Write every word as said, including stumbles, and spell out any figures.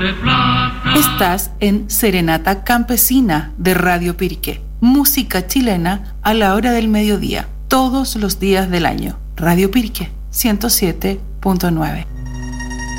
Estás en Serenata Campesina de Radio Piriqué. Música chilena a la hora del mediodía, todos los días del año. Radio Piriqué, ciento siete punto nueve.